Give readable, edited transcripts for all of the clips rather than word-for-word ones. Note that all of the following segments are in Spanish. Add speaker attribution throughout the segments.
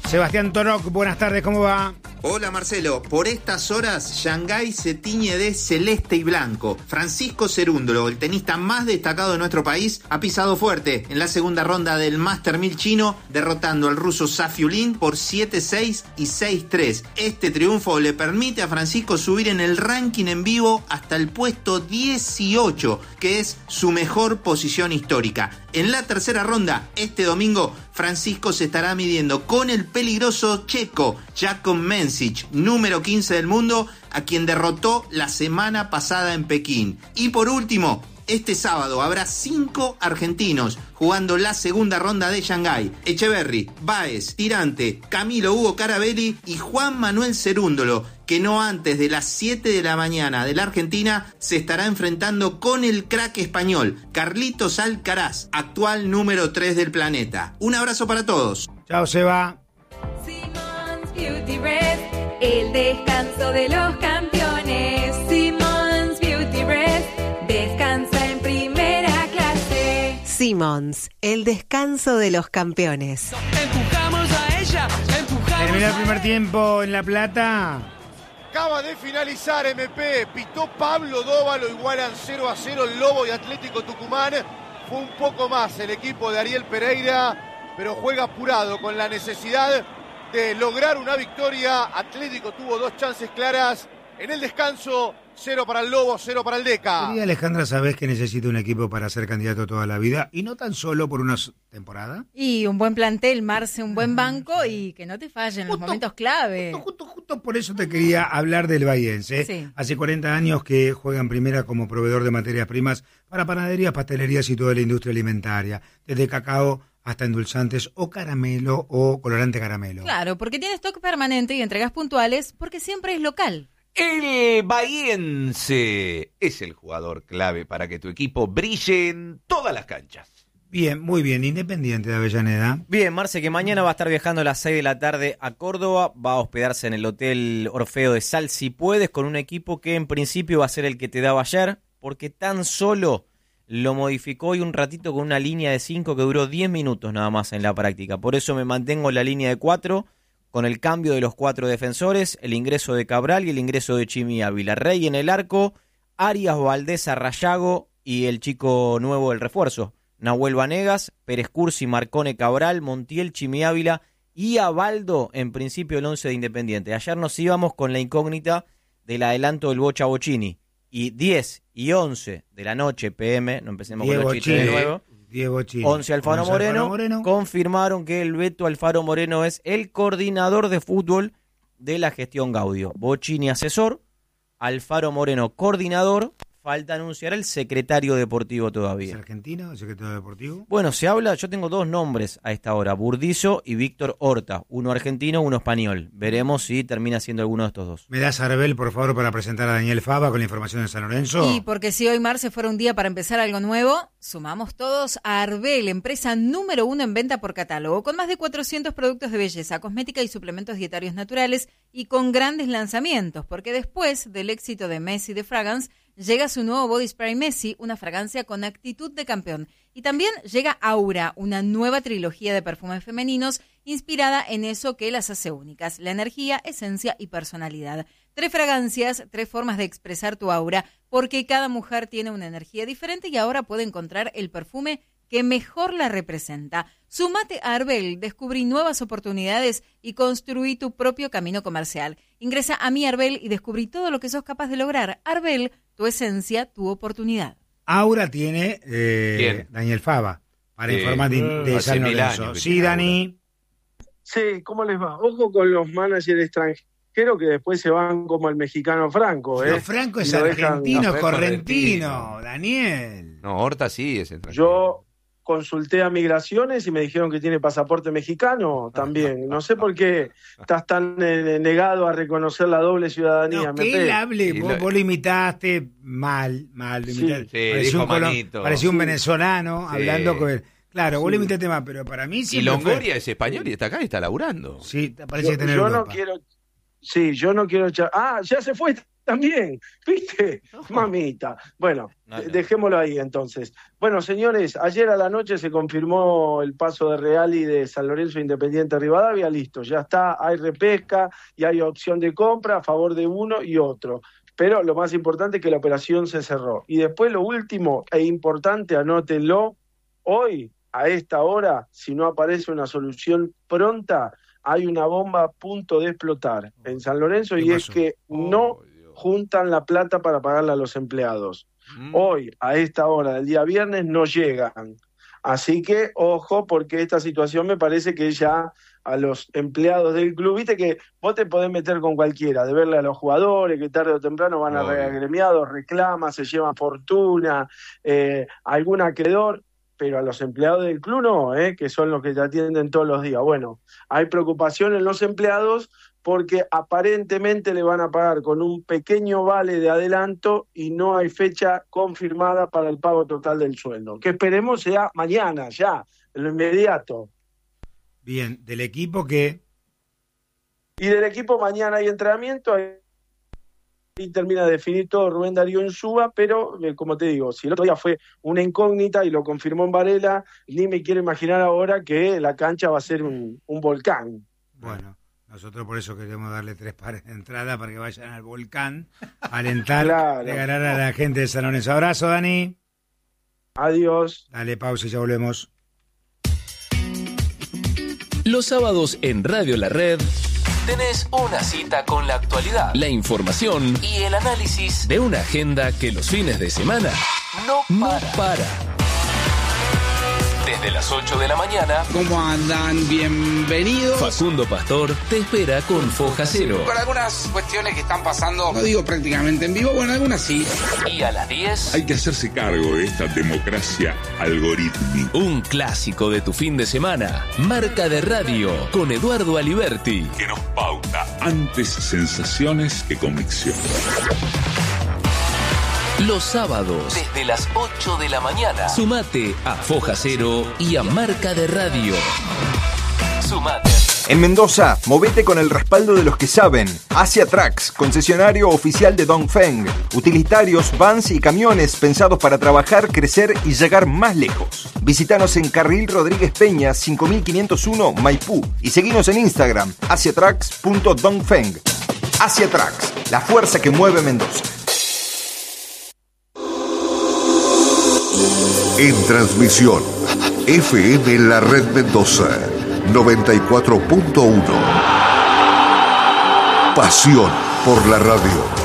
Speaker 1: Sebastián Toroc, buenas tardes, ¿cómo va?
Speaker 2: Hola Marcelo, por estas horas Shanghái se tiñe de celeste y blanco. Francisco Cerúndolo, el tenista más destacado de nuestro país, ha pisado fuerte en la segunda ronda del Master 1000 chino, derrotando al ruso Safiullin por 7-6 y 6-3. Este triunfo le permite a Francisco subir en el ranking en vivo hasta el puesto 18, que es su mejor posición histórica. En la tercera ronda, este domingo, Francisco se estará midiendo con el peligroso checo Jakub Mensich, número 15 del mundo, a quien derrotó la semana pasada en Pekín. Y por último, este sábado habrá 5 argentinos jugando la segunda ronda de Shanghái. Echeverry, Báez, Tirante, Camilo Hugo Carabelli y Juan Manuel Cerúndolo, que no antes de las 7 de la mañana de la Argentina se estará enfrentando con el crack español, Carlitos Alcaraz, actual número 3 del planeta. Un abrazo para todos.
Speaker 1: Chao, Seba.
Speaker 3: Simmons Beauty Rest, el descanso de los campeones. Simmons Beauty Rest, descansa en primera clase.
Speaker 4: Simmons, el descanso de los campeones.
Speaker 5: Empujamos a ella, empujamos.
Speaker 1: Termina el primer tiempo en La Plata.
Speaker 6: Acaba de finalizar MP, pitó Pablo Dóvalo, igualan 0-0 el Lobo y Atlético Tucumán. Fue un poco más el equipo de Ariel Pereira, pero juega apurado con la necesidad de lograr una victoria. Atlético tuvo 2 chances claras en el descanso, 0 para el Lobo, 0 para el Deca.
Speaker 1: Querida Alejandra, ¿sabés que necesita un equipo para ser candidato toda la vida? Y no tan solo por una temporada.
Speaker 7: Y un buen plantel, Marce, un buen banco y que no te fallen en los momentos clave.
Speaker 1: Justo por eso te quería hablar del Bahiense.
Speaker 7: Sí.
Speaker 1: Hace 40 años que juega en primera como proveedor de materias primas para panaderías, pastelerías y toda la industria alimentaria, desde cacao hasta endulzantes o caramelo o colorante caramelo.
Speaker 7: Claro, porque tiene stock permanente y entregas puntuales porque siempre es local.
Speaker 8: El Bahiense es el jugador clave para que tu equipo brille en todas las canchas.
Speaker 1: Bien, muy bien. Independiente de Avellaneda.
Speaker 9: Bien, Marce, que mañana va a estar viajando a las 6 de la tarde a Córdoba, va a hospedarse en el Hotel Orfeo de Sal si puedes, con un equipo que en principio va a ser el que te daba ayer, porque tan solo lo modificó hoy un ratito con una línea de 5 que duró 10 minutos nada más en la práctica. Por eso me mantengo en la línea de 4, con el cambio de los 4 defensores, el ingreso de Cabral y el ingreso de Chimi Ávila. Rey en el arco, Arias, Valdés, Arrayago y el chico nuevo del refuerzo, Nahuel Vanegas, Pérez Cursi, Marcone, Cabral, Montiel, Chimi Ávila y Abaldo, en principio el 11 de Independiente. Ayer nos íbamos con la incógnita del adelanto del Bocha Bocini. Y 10 y 11 de la noche, PM, no empecemos con los chistes de nuevo,
Speaker 1: Diego Chini.
Speaker 9: 11 Alfaro Moreno, confirmaron que el Beto Alfaro Moreno es el coordinador de fútbol de la gestión Gaudio. Bocini asesor, Alfaro Moreno coordinador, falta anunciar el secretario deportivo todavía.
Speaker 1: ¿Es argentino, el secretario deportivo?
Speaker 9: Bueno, se habla, yo tengo 2 nombres a esta hora, Burdizo y Víctor Horta, uno argentino, uno español. Veremos si termina siendo alguno de estos dos.
Speaker 1: ¿Me das a Arbel, por favor, para presentar a Daniel Fava con la información de San Lorenzo?
Speaker 7: Y porque si hoy, Marce, fuera un día para empezar algo nuevo, sumamos todos a Arbel, empresa número 1 en venta por catálogo, con más de 400 productos de belleza, cosmética y suplementos dietarios naturales y con grandes lanzamientos, porque después del éxito de Messi de Fragrance, llega su nuevo Body Spray Messi, una fragancia con actitud de campeón. Y también llega Aura, una nueva trilogía de perfumes femeninos inspirada en eso que las hace únicas, la energía, esencia y personalidad. 3 fragancias, 3 formas de expresar tu aura, porque cada mujer tiene una energía diferente y ahora puede encontrar el perfume que mejor la representa. Súmate a Arbel, descubrí nuevas oportunidades y construí tu propio camino comercial. Ingresa a Mi Arbel y descubrí todo lo que sos capaz de lograr. Arbel, tu esencia, tu oportunidad.
Speaker 1: Aura tiene Daniel Fava para informar de San Lorenzo. Sí, Dani.
Speaker 10: Sí, ¿cómo les va? Ojo con los managers extranjeros que después se van como el mexicano Franco.
Speaker 1: No, Franco es argentino, correntino, Daniel.
Speaker 8: No, Horta sí es extranjero.
Speaker 10: Yo consulté a Migraciones y me dijeron que tiene pasaporte mexicano también. No sé por qué estás tan negado a reconocer la doble ciudadanía.
Speaker 1: No, que él hable, vos lo imitaste mal.
Speaker 8: Sí,
Speaker 1: pareció un venezolano hablando con él. Claro, vos lo imitaste mal, pero para mí sí.
Speaker 8: Y Longoria es español y está acá y está laburando.
Speaker 1: Sí, parece que tener
Speaker 10: yo no quiero. Sí, yo no quiero echar. Ah, ya se fue también, ¿viste? Mamita. Bueno, dejémoslo ahí entonces. Bueno, señores, ayer a la noche se confirmó el paso de Real y de San Lorenzo Independiente Rivadavia, listo, ya está, hay repesca y hay opción de compra a favor de uno y otro. Pero lo más importante es que la operación se cerró. Y después lo último e importante, anótenlo, hoy, a esta hora, si no aparece una solución pronta, hay una bomba a punto de explotar en San Lorenzo y es que no juntan la plata para pagarle a los empleados. Hoy, a esta hora del día viernes, no llegan. Así que, ojo, porque esta situación me parece que ya a los empleados del club, viste que vos te podés meter con cualquiera, de verle a los jugadores que tarde o temprano van a reagremiados, reclaman, se llevan fortuna, algún acreedor, pero a los empleados del club no, que son los que te atienden todos los días. Bueno, hay preocupación en los empleados porque aparentemente le van a pagar con un pequeño vale de adelanto y no hay fecha confirmada para el pago total del sueldo. Que esperemos sea mañana, ya, en lo inmediato.
Speaker 1: Bien, ¿del equipo qué?
Speaker 10: Y del equipo mañana hay entrenamiento, y termina de definir todo Rubén Darío Insúa, pero como te digo, si el otro día fue una incógnita y lo confirmó en Varela, ni me quiero imaginar ahora que la cancha va a ser un volcán.
Speaker 1: Bueno, nosotros por eso queremos darle 3 pares de entrada para que vayan al volcán, alentar, regalar a la gente de San Lorenzo. Abrazo, Dani.
Speaker 10: Adiós.
Speaker 1: Dale pausa y ya volvemos.
Speaker 11: Los sábados en Radio La Red tenés una cita con la actualidad, la información y el análisis de una agenda que los fines de semana no para. Desde las 8 de la mañana.
Speaker 5: ¿Cómo andan? Bienvenidos.
Speaker 11: Facundo Pastor te espera con Foja Cero.
Speaker 5: Con algunas cuestiones que están pasando, no digo prácticamente en vivo, bueno, algunas sí.
Speaker 11: Y a las 10...
Speaker 12: hay que hacerse cargo de esta democracia algorítmica.
Speaker 11: Un clásico de tu fin de semana. Marca de Radio con Eduardo Aliberti.
Speaker 12: Que nos pauta antes sensaciones que convicciones.
Speaker 11: Los sábados, desde las 8 de la mañana, sumate a Foja Cero y a Marca de Radio. Sumate.
Speaker 13: En Mendoza, movete con el respaldo de los que saben. Asia Trucks, concesionario oficial de Dongfeng. Utilitarios, vans y camiones pensados para trabajar, crecer y llegar más lejos. Visítanos en Carril Rodríguez Peña, 5501 Maipú. Y seguinos en Instagram, asiatrucks.dongfeng. Asia Trucks, la fuerza que mueve Mendoza.
Speaker 14: En transmisión, FM La Red Mendoza, 94.1. Pasión por la radio.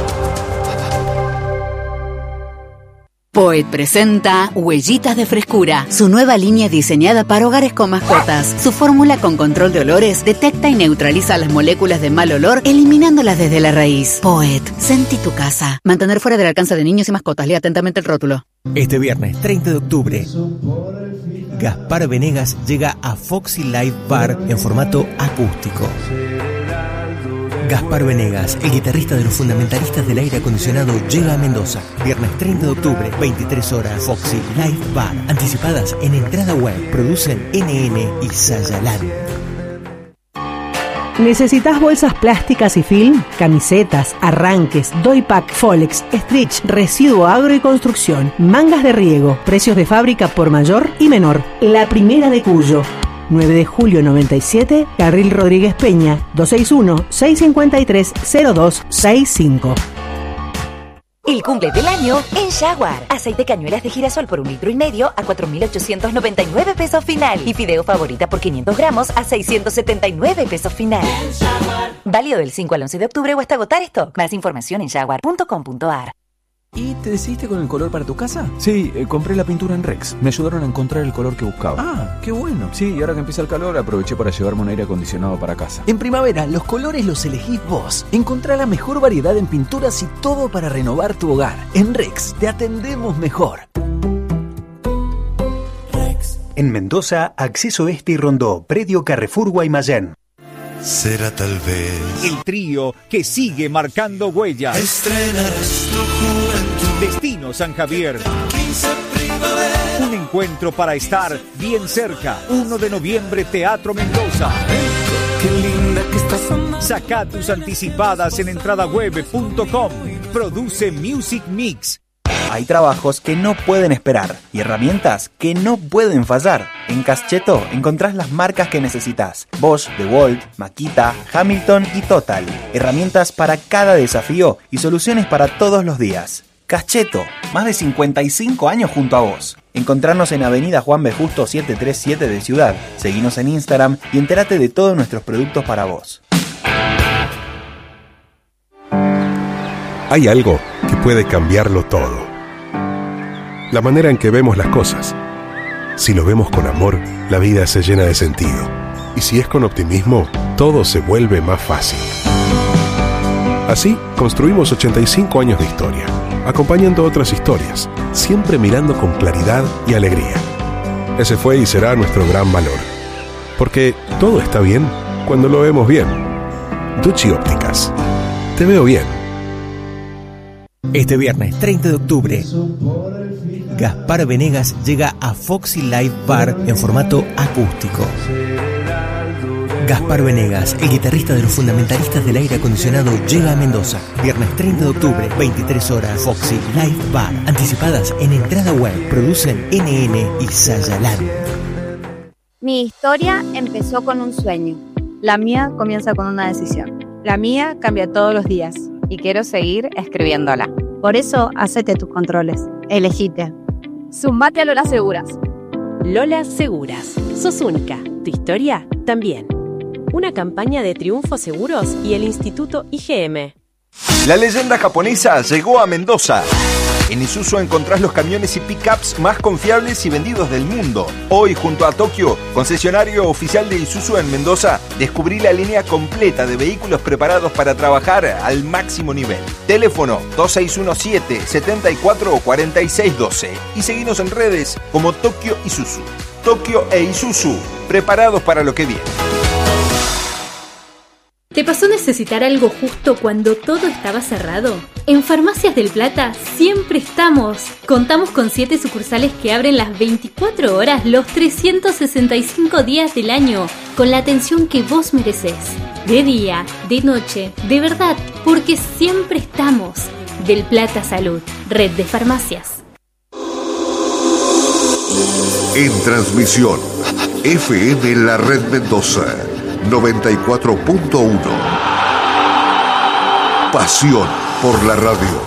Speaker 15: Poet presenta Huellitas de Frescura, su nueva línea diseñada para hogares con mascotas. Su fórmula con control de olores detecta y neutraliza las moléculas de mal olor, eliminándolas desde la raíz. Poet, sentí tu casa. Mantener fuera del alcance de niños y mascotas. Lea atentamente el rótulo.
Speaker 16: Este viernes 30 de octubre, Gaspar Venegas llega a Foxy Live Bar en formato acústico. Gaspar Venegas, el guitarrista de los fundamentalistas del aire acondicionado, llega a Mendoza. Viernes 30 de octubre, 23 horas, Foxy Live Bar. Anticipadas en entrada web. Producen NN y Sayalan.
Speaker 17: ¿Necesitas bolsas plásticas y film? Camisetas, arranques, doypack, Folex, stretch, residuo agro y construcción, mangas de riego, precios de fábrica por mayor y menor. La Primera de Cuyo. 9 de julio 97, Carril Rodríguez Peña, 261-653-0265.
Speaker 18: El cumple del año en Jaguar. Aceite cañuelas de girasol por 1,5 litros a 4.899 pesos final. Y fideo favorita por 500 gramos a 679 pesos final. Válido del 5 al 11 de octubre o hasta agotar stock. Más información en jaguar.com.ar.
Speaker 19: ¿Y te decidiste con el color para tu casa? Sí, compré la pintura en Rex. Me ayudaron a encontrar el color que buscaba. Ah, qué bueno. Sí, y ahora que empieza el calor aproveché para llevarme un aire acondicionado para casa. En primavera, los colores los elegís vos. Encontrá la mejor variedad en pinturas y todo para renovar tu hogar. En Rex, te atendemos mejor.
Speaker 20: En Mendoza, Acceso Este y Rondó, predio Carrefour Guaymallén.
Speaker 21: Será tal vez
Speaker 22: el trío que sigue marcando huellas.
Speaker 21: Estrenarás tu juventud.
Speaker 22: Destino San Javier.
Speaker 21: 15 primavera.
Speaker 22: Un encuentro para estar bien cerca. 1 de noviembre, Teatro Mendoza.
Speaker 21: Qué linda que estás
Speaker 22: Saca tus anticipadas en entradaweb.com. Produce Music Mix.
Speaker 2: Hay trabajos que no pueden esperar y herramientas que no pueden fallar. En Cascheto encontrás las marcas que necesitas: Bosch, DeWalt, Makita, Hamilton y Total. Herramientas para cada desafío y soluciones para todos los días. Cascheto, más de 55 años junto a vos. Encontrarnos en Avenida Juan B. Justo 737 de Ciudad. Seguinos en Instagram y entérate de todos nuestros productos para vos.
Speaker 3: Hay algo que puede cambiarlo todo. La manera en que vemos las cosas. Si lo vemos con amor, la vida se llena de sentido. Y si es con optimismo, todo se vuelve más fácil. Así, construimos 85 años de historia, acompañando otras historias, siempre mirando con claridad y alegría. Ese fue y será nuestro gran valor. Porque todo está bien cuando lo vemos bien. Ducci Ópticas. Te veo bien.
Speaker 16: Este viernes 30 de octubre, Gaspar Venegas llega a Foxy Live Bar en formato acústico. Gaspar Venegas, el guitarrista de los fundamentalistas del aire acondicionado, llega a Mendoza. Viernes 30 de octubre, 23 horas, Foxy Live Bar. Anticipadas en entrada web. Producen NN y Sayaland.
Speaker 23: Mi historia empezó con un sueño. La mía comienza con una decisión. La mía cambia todos los días. Y quiero seguir escribiéndola. Por eso, hacete tus controles. Elegite. Zumbate a Lola Seguras.
Speaker 24: Lola Seguras. Sos única. Tu historia también. Una campaña de Triunfo Seguros y el Instituto IGM.
Speaker 13: La leyenda japonesa llegó a Mendoza. En Isuzu encontrás los camiones y pickups más confiables y vendidos del mundo. Hoy, junto a Tokio, concesionario oficial de Isuzu en Mendoza, descubrí la línea completa de vehículos preparados para trabajar al máximo nivel. Teléfono 2617-744612 y seguinos en redes como Tokio Isuzu. Tokio e Isuzu, preparados para lo que viene.
Speaker 25: ¿Te pasó necesitar algo justo cuando todo estaba cerrado? En Farmacias del Plata siempre estamos. Contamos con 7 sucursales que abren las 24 horas los 365 días del año, con la atención que vos merecés. De día, de noche, de verdad, porque siempre estamos. Del Plata Salud, red de farmacias.
Speaker 14: En transmisión, FM La Red Mendoza 94.1. Pasión por la radio.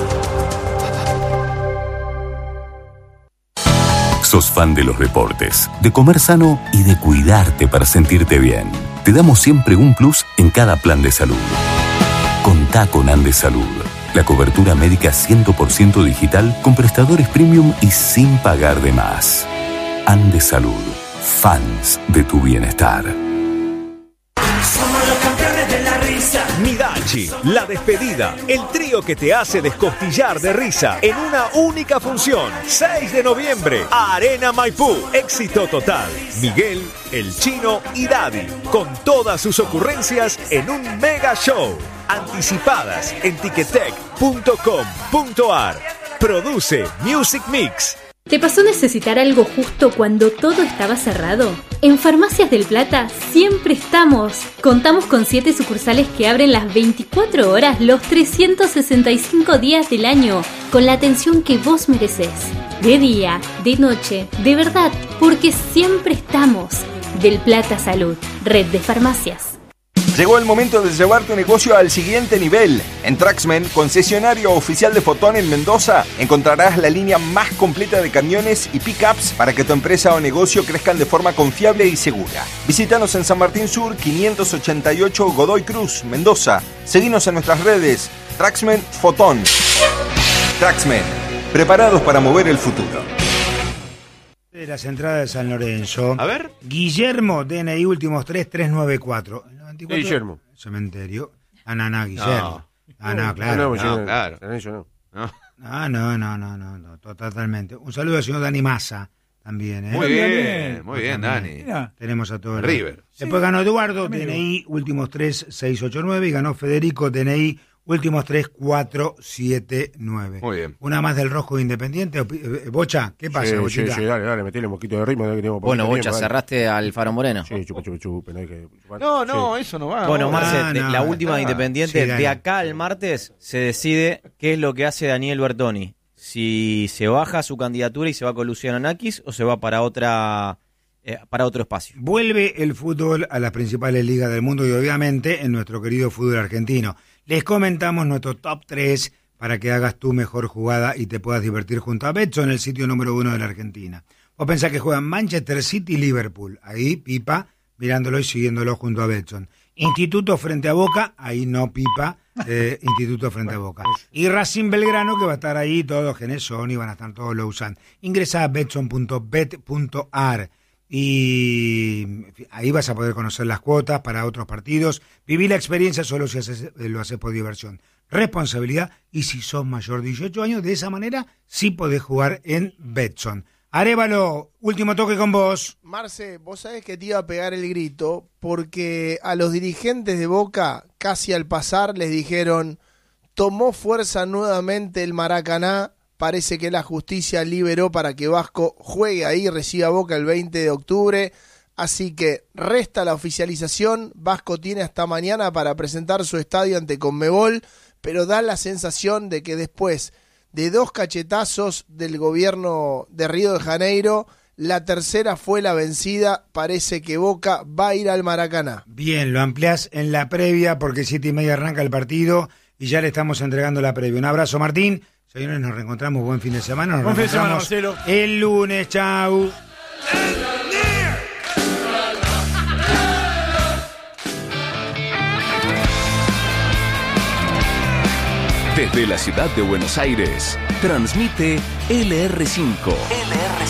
Speaker 26: Sos fan de los deportes, de comer sano y de cuidarte para sentirte bien. Te damos siempre un plus en cada plan de salud. Contá con Andes Salud. La cobertura médica 100% digital con prestadores premium y sin pagar de más. Andes Salud. Fans de tu bienestar.
Speaker 21: Somos los campeones de la risa.
Speaker 22: Midachi, La Despedida, el trío que te hace descostillar de risa en una única función. 6 de noviembre, Arena Maipú. Éxito total. Miguel, El Chino y Daddy, con todas sus ocurrencias en un mega show. Anticipadas en ticketek.com.ar. Produce Music Mix.
Speaker 25: ¿Te pasó necesitar algo justo cuando todo estaba cerrado? En Farmacias del Plata siempre estamos. Contamos con 7 sucursales que abren las 24 horas los 365 días del año, con la atención que vos merecés. De día, de noche, de verdad, porque siempre estamos. Del Plata Salud, red de farmacias.
Speaker 13: Llegó el momento de llevar tu negocio al siguiente nivel. En Traxmen, concesionario oficial de Fotón en Mendoza, encontrarás la línea más completa de camiones y pickups para que tu empresa o negocio crezcan de forma confiable y segura. Visítanos en San Martín Sur, 588 Godoy Cruz, Mendoza. Seguinos en nuestras redes, Traxmen Fotón. Traxmen, preparados para mover el futuro.
Speaker 1: De las entradas de San Lorenzo.
Speaker 8: A ver.
Speaker 1: Guillermo, DNI últimos 394.
Speaker 27: Guillermo.
Speaker 1: Cementerio. Guillermo.
Speaker 8: No,
Speaker 1: claro.
Speaker 8: claro.
Speaker 1: No, totalmente. Un saludo al señor Dani Massa también.
Speaker 8: Muy bien, Dani.
Speaker 1: Tenemos a todos.
Speaker 8: River.
Speaker 1: Después ganó Eduardo, DNI últimos 3689, y ganó Federico, DNI últimos 3, 4, 7, 9.
Speaker 8: Muy bien.
Speaker 1: Una más del Rojo Independiente. Bocha, ¿qué pasa, Bochita?
Speaker 4: Sí, dale, metele un poquito de ritmo.
Speaker 5: Bueno, Bocha, cerraste al Alfaro Moreno.
Speaker 4: Sí, chupe.
Speaker 8: No, eso no va.
Speaker 5: Bueno, Marce,
Speaker 1: no,
Speaker 5: la última de Independiente,
Speaker 1: sí,
Speaker 5: de acá al martes se decide qué es lo que hace Daniel Bertoni. Si se baja su candidatura y se va con Luciano Nakis o se va para otro espacio.
Speaker 1: Vuelve el fútbol a las principales ligas del mundo y obviamente en nuestro querido fútbol argentino. Les comentamos nuestro top 3 para que hagas tu mejor jugada y te puedas divertir junto a Betson, el sitio número 1 de la Argentina. Vos pensás que juegan Manchester City y Liverpool. Ahí, Pipa, mirándolo y siguiéndolo junto a Betson. Instituto frente a Boca, ahí no, Pipa, Instituto frente a Boca. Y Racing Belgrano, que va a estar ahí, todos quienes son y van a estar todos los usan. Ingresá a betson.bet.ar y ahí vas a poder conocer las cuotas para otros partidos. Viví la experiencia solo si lo haces por diversión. Responsabilidad, y si sos mayor de 18 años, de esa manera sí podés jugar en Betson. Arévalo, último toque con vos.
Speaker 6: Marce, vos sabés que te iba a pegar el grito porque a los dirigentes de Boca, casi al pasar, les dijeron: tomó fuerza nuevamente el Maracaná, parece que la justicia liberó para que Vasco juegue ahí, reciba Boca el 20 de octubre, así que resta la oficialización. Vasco tiene hasta mañana para presentar su estadio ante Conmebol, pero da la sensación de que después de 2 cachetazos del gobierno de Río de Janeiro, la tercera fue la vencida. Parece que Boca va a ir al Maracaná.
Speaker 1: Bien, lo ampliás en la previa porque 7:30 arranca el partido y ya le estamos entregando la previa. Un abrazo, Martín. Señores, nos reencontramos. Buen fin de semana. Nos reencontramos el lunes. Chau.
Speaker 11: Desde la ciudad de Buenos Aires, transmite LR5.